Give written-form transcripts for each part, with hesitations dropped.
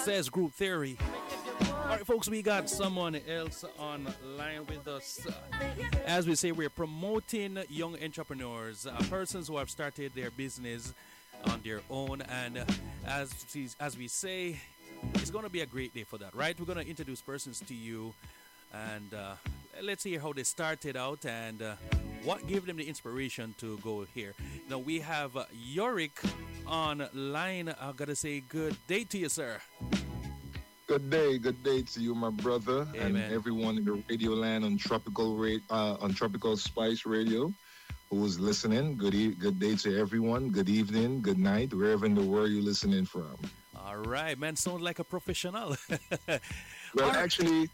says Group Theory. All right, folks, we got someone else online with us. As we say, we're promoting young entrepreneurs, persons who have started their business on their own. And as we say, it's going to be a great day for that, right? We're going to introduce persons to you and let's hear how they started out and what gave them the inspiration to go here. Now, we have Yorick online. I got to say good day to you, sir. Good day to you, my brother, and everyone in the radio land on Tropical Spice Radio who's listening. Good day to everyone. Good evening, good night, wherever in the world you're listening from. All right, man. Sound like a professional. Well, actually,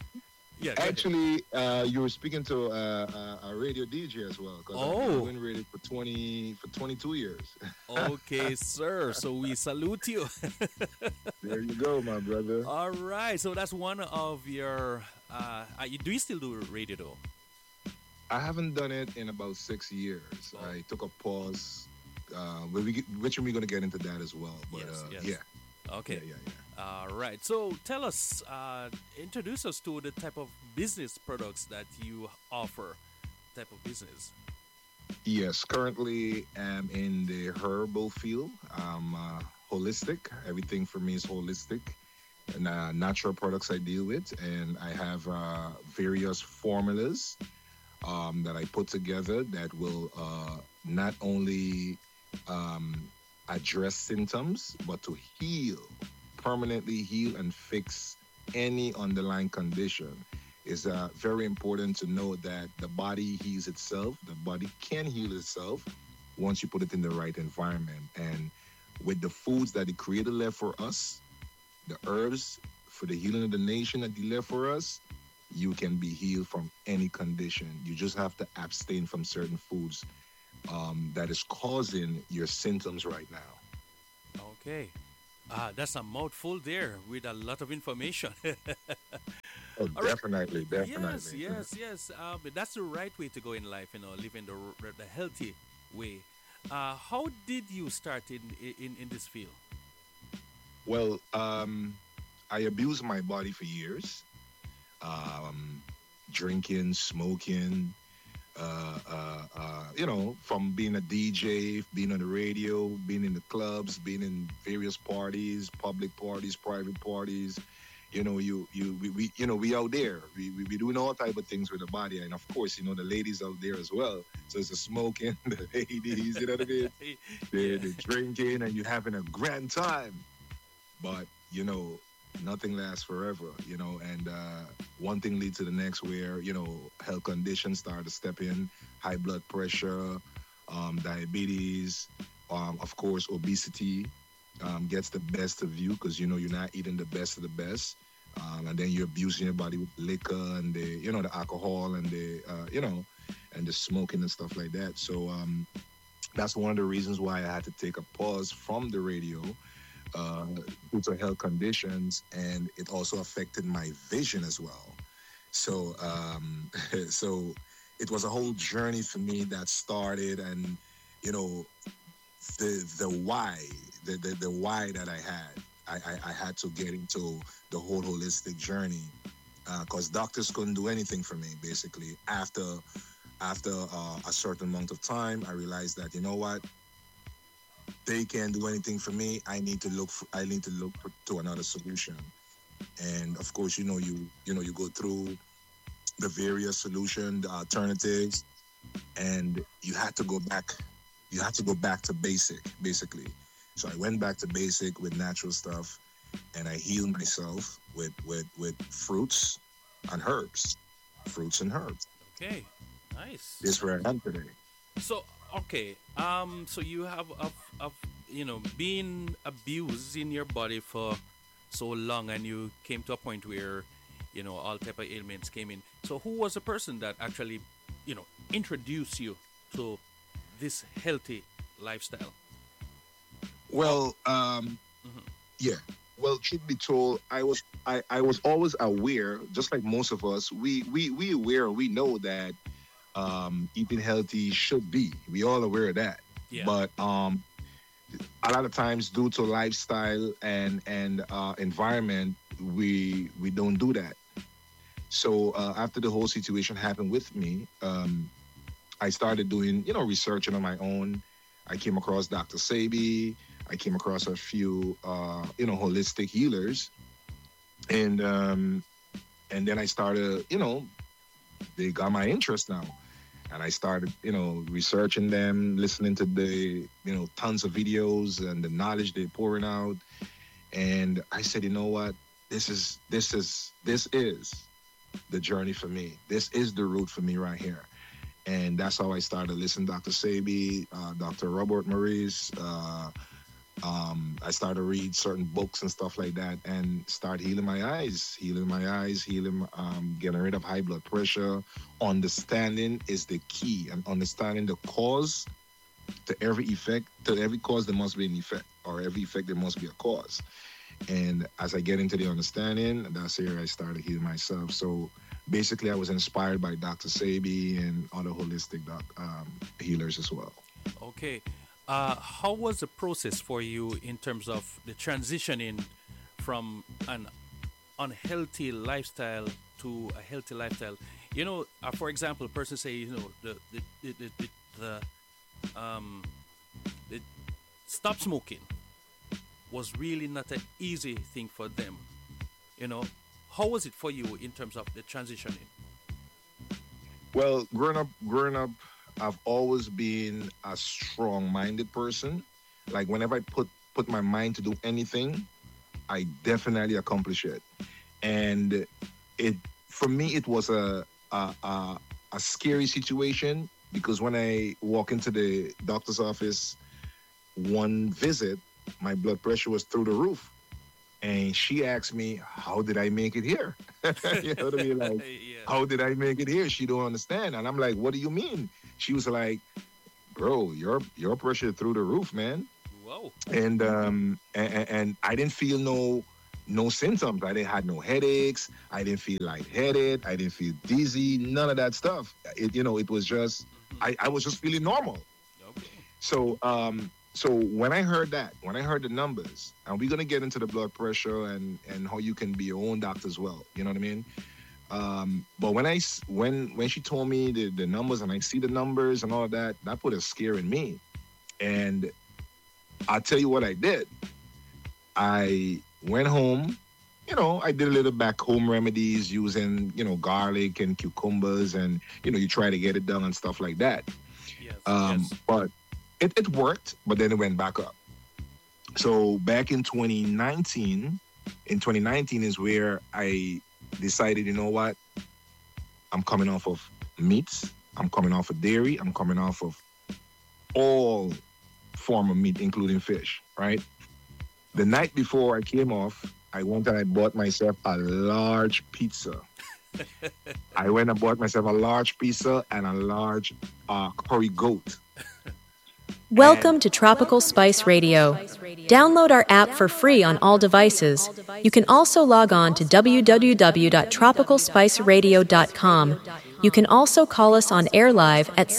you were speaking to a radio DJ as well. Because I've been doing radio for 22 years. Okay, sir. So we salute you. There you go, my brother. All right. So that's one of your. Do you still do radio though? I haven't done it in about 6 years. I took a pause. Which we're going to get into that as well. But yes. yeah. Okay. Yeah. All right. So tell us, introduce us to the type of business products that you offer, type of business. Yes, currently I'm in the herbal field. I'm holistic. Everything for me is holistic. And natural products I deal with. And I have various formulas that I put together that will not only address symptoms, but to permanently heal and fix any underlying condition. It's very important to know that the body heals itself. The body can heal itself once you put it in the right environment. And with the foods that the Creator left for us, the herbs for the healing of the nation that He left for us, you can be healed from any condition. You just have to abstain from certain foods that is causing your symptoms right now. Okay. That's a mouthful there with a lot of information. Definitely. Yes. But that's the right way to go in life, living the healthy way. How did you start in this field? Well, I abused my body for years. Drinking, smoking, from being a DJ, being on the radio, being in the clubs, being in various parties, public parties, private parties. We out there. We doing all type of things with the body, and of course, the ladies out there as well. So it's the smoking, the ladies, you know what I mean? The drinking, and you having a grand time. But nothing lasts forever, and one thing leads to the next where, health conditions start to step in, high blood pressure, diabetes, of course, obesity gets the best of you because, you're not eating the best of the best. And then you're abusing your body with liquor and the alcohol and and the smoking and stuff like that. So that's one of the reasons why I had to take a pause from the radio due to health conditions, and it also affected my vision as well. So, so it was a whole journey for me that started, and the why that I had to get into the whole holistic journey, because doctors couldn't do anything for me. Basically, after a certain amount of time, I realized that they can't do anything for me. I need to look to another solution. And of course, you go through the various solutions, the alternatives, and you had to go back. You had to go back to basically. So I went back to basic with natural stuff, and I healed myself with fruits and herbs. Okay, nice. This is where I am today. So okay, so you have been abused in your body for so long, and you came to a point where all type of ailments came in. So who was the person that actually introduced you to this healthy lifestyle? Well, yeah. Well, truth be told, I was always aware, just like most of us. We aware. We know that eating healthy should be. We all aware of that. Yeah. But a lot of times due to lifestyle and environment, we don't do that. So after the whole situation happened with me, I started doing, researching on my own. I came across Dr. Sabi. I came across a few, holistic healers, and then I started, they got my interest now, and I started, researching them, listening to the, tons of videos and the knowledge they're pouring out, and I said, you know what, this is the journey for me. This is the route for me right here. And that's how I started listening to Dr. Sabi, Dr. Robert Maurice. I started to read certain books and stuff like that and start healing, getting rid of high blood pressure. Understanding is the key, and understanding the cause to every effect. To every cause, there must be an effect, or every effect, there must be a cause. And as I get into the understanding, that's where I started healing myself. So basically, I was inspired by Dr. Sabi and other holistic healers as well. Okay. How was the process for you in terms of the transitioning from an unhealthy lifestyle to a healthy lifestyle? For example, a person say, the stop smoking was really not an easy thing for them. How was it for you in terms of the transitioning? Well, growing up, I've always been a strong-minded person. Like whenever I put my mind to do anything, I definitely accomplish it. And it for me it was a scary situation, because when I walk into the doctor's office one visit, my blood pressure was through the roof. And she asked me, how did I make it here? You know what I mean? Like, Yeah. how did I make it here? She don't understand. And I'm like, what do you mean? She was like, bro, your pressure through the roof, man. Whoa. And I didn't feel no symptoms. I didn't had no headaches. I didn't feel lightheaded. I didn't feel dizzy. None of that stuff. It was just I was just feeling normal. Okay. So when I heard the numbers, and we're gonna get into the blood pressure and how you can be your own doctor as well. You know what I mean? But when she told me the numbers, and I see the numbers and all of that, that put a scare in me. And I'll tell you what I did. I went home. I did a little back home remedies using, garlic and cucumbers, and, you try to get it done and stuff like that. Yes. Yes. But it worked, but then it went back up. So back in 2019 is where I decided, you know what? I'm coming off of meats. I'm coming off of dairy. I'm coming off of all form of meat, including fish, right? The night before I came off, I went and I bought myself a large pizza. I went and bought myself a large pizza and a large curry goat. Welcome to Tropical Spice Radio. Download our app for free on all devices. You can also log on to www.tropicalspiceradio.com. You can also call us on air live at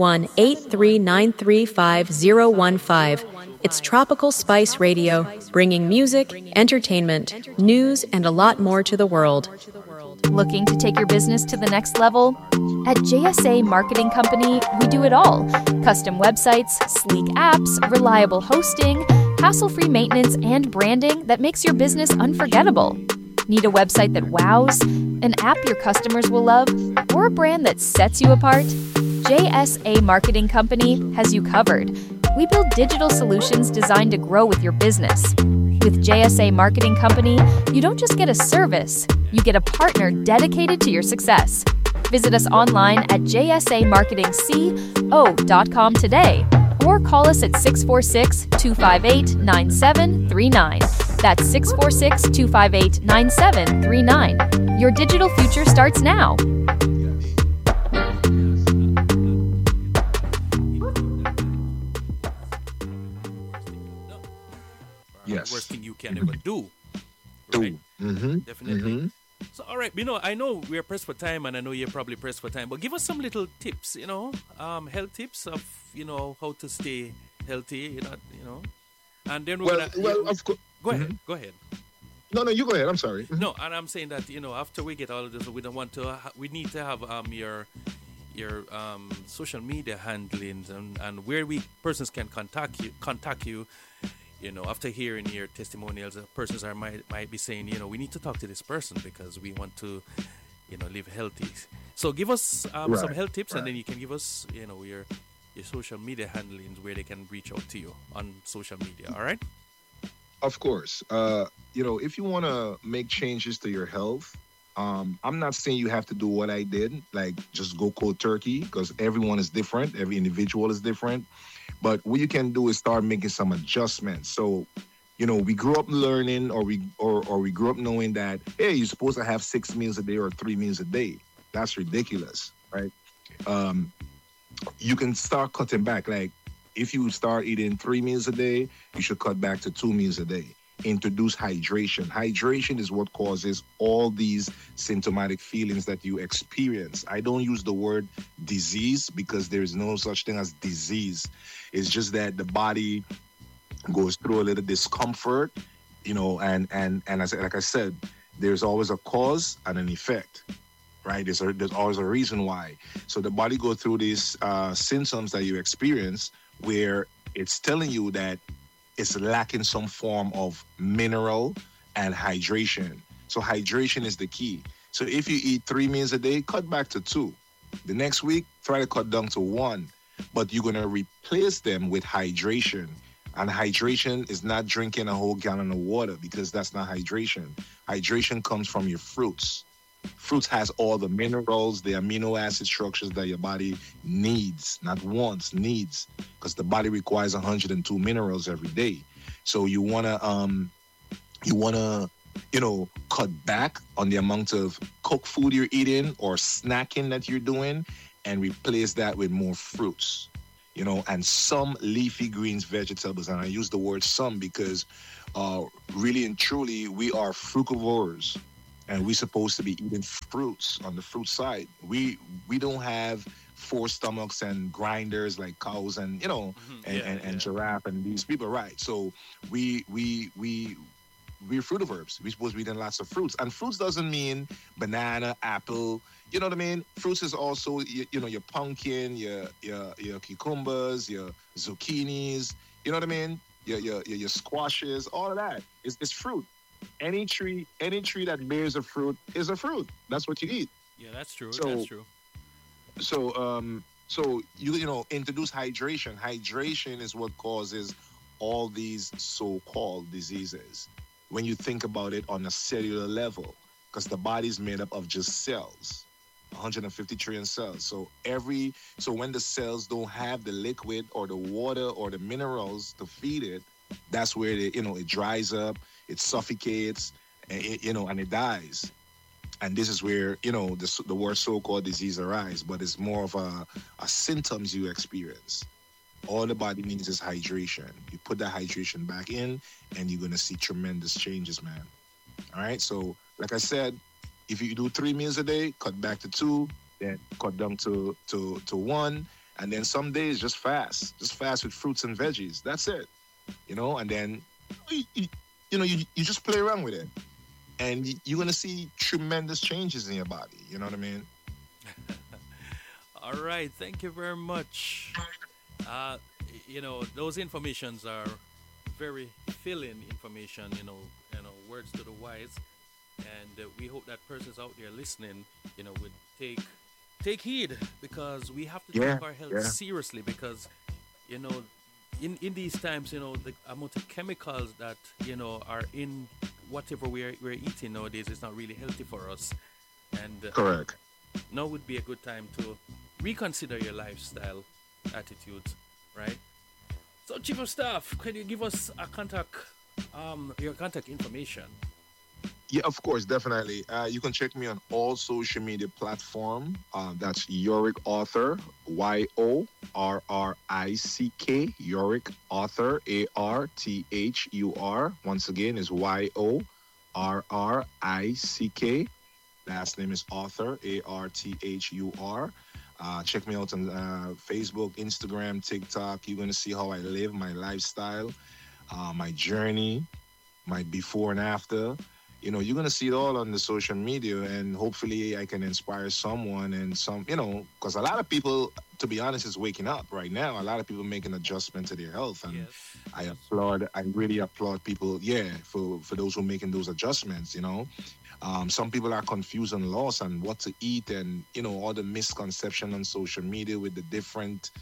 718-393-5015. It's Tropical Spice Radio, bringing music, entertainment, news, and a lot more to the world. Looking to take your business to the next level? At JSA Marketing Company, we do it all. Custom websites, sleek apps, reliable hosting, hassle-free maintenance, and branding that makes your business unforgettable. Need a website that wows? An app your customers will love? Or a brand that sets you apart? JSA Marketing Company has you covered. We build digital solutions designed to grow with your business. With JSA Marketing Company, you don't just get a service, you get a partner dedicated to your success. Visit us online at jsamarketingco.com today, or call us at 646-258-9739. That's 646-258-9739. Your digital future starts now. Yes. Worst thing you can ever do. Do. Right? Mm-hmm. Definitely. Mm-hmm. So, all right, I know we're pressed for time, and I know you're probably pressed for time, but give us some little tips, health tips of, how to stay healthy, And then we're Well, gonna well, of course. go ahead. Go ahead. No, no, you go ahead. I'm sorry. No, and I'm saying that after we get all of this, we don't want to. We need to have your social media handlings and where we persons can contact you. After hearing your testimonials, persons might be saying, we need to talk to this person because we want to, live healthy. So give us some health tips, and then you can give us, your social media handlings where they can reach out to you on social media. All right. Of course. If you want to make changes to your health, I'm not saying you have to do what I did, like just go cold turkey, because everyone is different. Every individual is different. But what you can do is start making some adjustments. So, we grew up learning, or we grew up knowing that, hey, you're supposed to have 6 meals a day or 3 meals a day. That's ridiculous, right? You can start cutting back. Like, if you start eating 3 meals a day, you should cut back to 2 meals a day. Introduce hydration. Hydration is what causes all these symptomatic feelings that you experience. I don't use the word disease because there is no such thing as disease. It's just that the body goes through a little discomfort, and like I said, there's always a cause and an effect, right? There's always a reason why. So the body goes through these symptoms that you experience where it's telling you that it's lacking some form of mineral and hydration. So hydration is the key. So if you eat 3 meals a day, cut back to 2. The next week, try to cut down to 1. But you're going to replace them with hydration. And hydration is not drinking a whole gallon of water, because that's not hydration. Hydration comes from your fruits. Fruits has all the minerals, the amino acid structures that your body needs, not wants, needs, because the body requires 102 minerals every day. So you wanna cut back on the amount of cooked food you're eating or snacking that you're doing, and replace that with more fruits, and some leafy greens, vegetables. And I use the word some because really and truly we are fructivores. And we're supposed to be eating fruits on the fruit side. We don't have 4 stomachs and grinders like cows and giraffe and these people, right? So we're frutivores. We're supposed to be eating lots of fruits. And fruits doesn't mean banana, apple. You know what I mean? Fruits is also your pumpkin, your cucumbers, your zucchinis. You know what I mean? Your squashes, all of that. It's fruit. Any tree that bears a fruit is a fruit. That's what you eat. Yeah, that's true. That's true. So introduce hydration. Hydration is what causes all these so-called diseases. When you think about it on a cellular level, because the body's made up of just cells, 150 trillion cells. So when the cells don't have the liquid or the water or the minerals to feed it, that's where it dries up. It suffocates, and it dies. And this is where, the word so-called disease arise, but it's more of a symptoms you experience. All the body needs is hydration. You put that hydration back in, and you're going to see tremendous changes, man. All right? So, like I said, if you do 3 meals a day, cut back to 2, then cut down to 1, and then some days just fast. Just fast with fruits and veggies. That's it. And then... you just play around with it, and you're going to see tremendous changes in your body. You know what I mean? All right. Thank you very much. Those informations are very filling information, words to the wise. And we hope that persons out there listening, would take heed, because we have to take our health seriously, because, in these times, the amount of chemicals that, are in whatever we're eating nowadays is not really healthy for us. And correct. Now would be a good time to reconsider your lifestyle attitudes, right? So, Chief of Staff, can you give us your contact information? Yeah, of course, definitely. You can check me on all social media platforms. That's Yorick Author, YORRICK, Yorick Author, ARTHUR. Once again, is YORRICK. Last name is Author, ARTHUR. Check me out on Facebook, Instagram, TikTok. You're going to see how I live, my lifestyle. my journey, my before and after. You're going to see it all on the social media, and hopefully I can inspire someone and because a lot of people, to be honest, is waking up right now. A lot of people making adjustment to their health, and Yes. I really applaud people, for those who are making those adjustments, Some people are confused and lost on what to eat, and, all the misconception on social media with the different,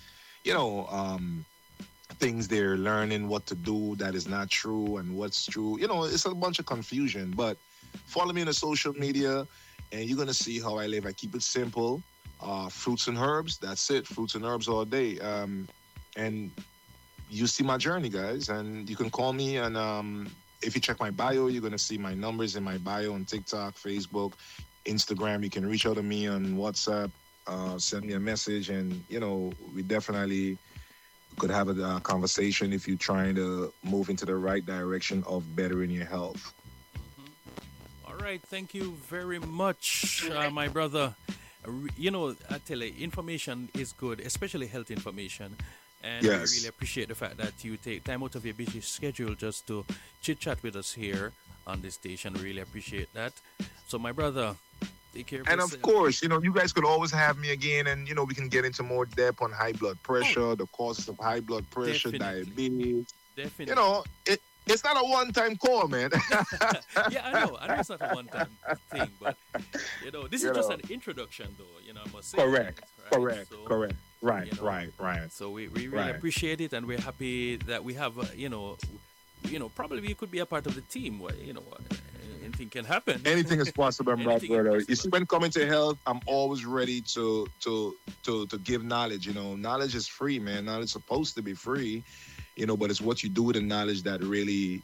things they're learning what to do that is not true and what's true. It's a bunch of confusion. But follow me on the social media, and you're gonna see how I live. I keep it simple. Fruits and herbs. That's it. Fruits and herbs all day. And you see my journey, guys. And you can call me. And if you check my bio, you're gonna see my numbers in my bio on TikTok, Facebook, Instagram. You can reach out to me on WhatsApp. Send me a message, and we definitely could have a conversation if you're trying to move into the right direction of bettering your health. All right, thank you very much, my brother. I tell you, information is good, especially health information. And Yes. I really appreciate the fact that you take time out of your busy schedule just to chit-chat with us here on this station. Really appreciate that. So, my brother, take care of And yourself. of course, you guys could always have me again, and we can get into more depth on high blood pressure, the causes of high blood pressure, Definitely. diabetes. Definitely. It's not a one-time call, man. Yeah, I know it's not a one-time thing, but this is just an introduction, though. I must say. Correct. Right? Correct. So, Correct. Right. you know, Right. So we really Right. appreciate it, and we're happy that we have probably we could be a part of the team. Where anything can happen. Anything is possible, my Anything is brother. You possible. see, when coming to health, I'm always ready to give knowledge. Knowledge is free, man. Knowledge is supposed to be free, but it's what you do with the knowledge that really,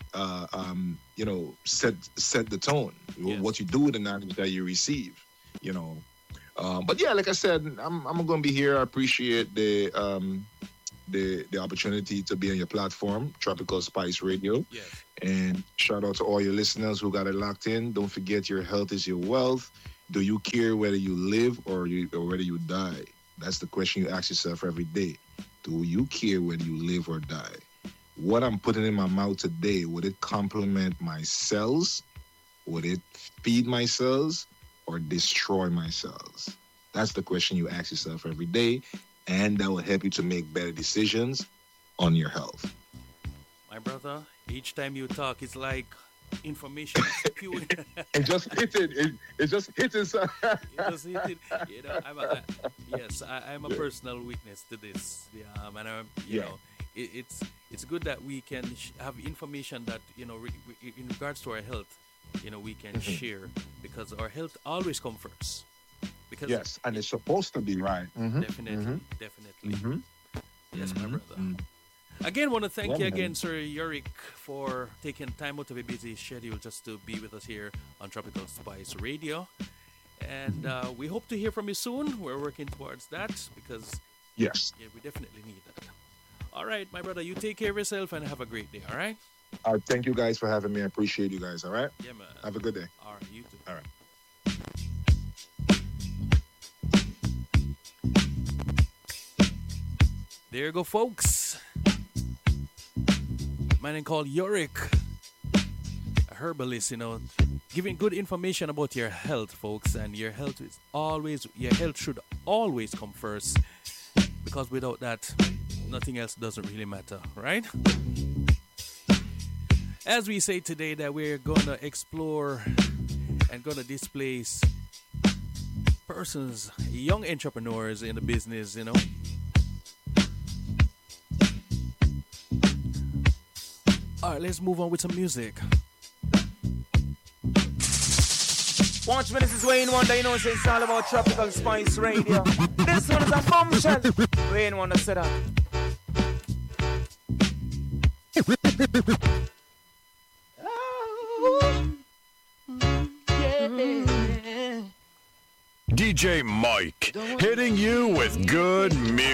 set the tone. Yes. What you do with the knowledge that you receive, But yeah, like I said, I'm going to be here. I appreciate the opportunity to be on your platform, Tropical Spice Radio. Yes. And shout out to all your listeners who got it locked in. Don't forget, your health is your wealth. Do you care whether you live or whether you die? That's the question you ask yourself every day. Do you care whether you live or die? What I'm putting in my mouth today, would it complement my cells? Would it feed my cells or destroy my cells? That's the question you ask yourself every day, and that will help you to make better decisions on your health. My brother, each time you talk, it's like information is spewing. It just hit it. It just hit it. It just hit it. I'm a personal witness to this. And it's good that we can have information that in regards to our health, we can share, because our health always comes first. Because Yes, and it's supposed to be right. definitely. Yes, my brother. Again, want to thank you again, Sir Yorick, for taking time out of a busy schedule just to be with us here on Tropical Spice Radio. And we hope to hear from you soon. We're working towards that because Yes. we definitely need that. All right, my brother, you take care of yourself and have a great day, all right? Thank you guys for having me. I appreciate you guys. All right. Yeah, man. Have a good day. All right, you too. All right. There you go, folks. My name called Yorick, a herbalist, giving good information about your health, folks. And your health should always come first, because without that, nothing else doesn't really matter, right? As we say today, that we're gonna explore and gonna displace persons, young entrepreneurs in the business, All right, let's move on with some music. Watch me, this is Wayne Wonder, so it's all about Tropical Spice Radio. This one is a bombshell. Wayne Wonder said that. DJ Mike, hitting you with good music.